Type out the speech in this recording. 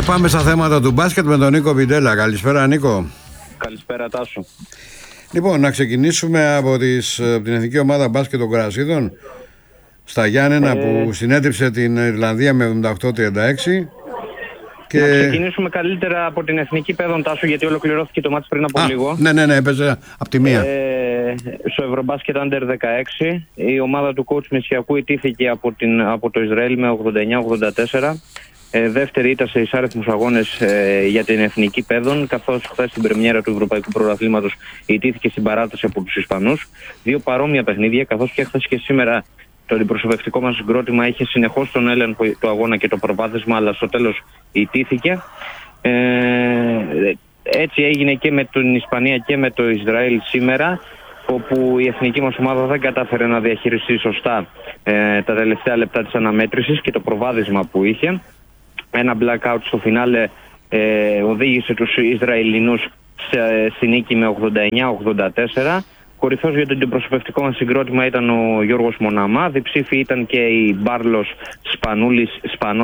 πάμε στα θέματα του μπάσκετ με τον Νίκο Πιντέλα. Καλησπέρα, Νίκο. Καλησπέρα, Τάσο. Λοιπόν, να ξεκινήσουμε από την εθνική ομάδα μπάσκετ των Κορασίδων στα Γιάννενα που συνέτριψε την Ιρλανδία με 78-36. Και... Να ξεκινήσουμε καλύτερα από την εθνική παιδών, Τάσο, γιατί ολοκληρώθηκε το μάτς πριν από λίγο. Ναι, έπαιζε από τη μία. Στο Ευρωμπάσκετ Under 16 η ομάδα του coach Μεσσιακού ιτήθηκε από το Ισραήλ με 89-84. Δεύτερη ήταν σε εισάριθμους αγώνες για την εθνική παιδών, καθώς χθες στην πρεμιέρα του Ευρωπαϊκού Πρωταθλήματος ιτήθηκε στην παράταση από τους Ισπανούς. Δύο παρόμοια παιχνίδια, καθώς και χθες και σήμερα το αντιπροσωπευτικό μας συγκρότημα είχε συνεχώς τον έλεγχο του αγώνα και το προβάδισμα, αλλά στο τέλος ιτήθηκε. Έτσι έγινε και με την Ισπανία και με το Ισραήλ σήμερα, όπου η εθνική μας ομάδα δεν κατάφερε να διαχειριστεί σωστά τα τελευταία λεπτά της αναμέτρησης και το προβάδισμα που είχε. Ένα blackout στο φινάλε οδήγησε τους Ισραηλινούς στη νίκη με 89-84. Κορυφαίος για το αντιπροσωπευτικό μας συγκρότημα ήταν ο Γιώργος Μοναμά. Διψήφοι ήταν και η Μπάρλος Σπανούλης,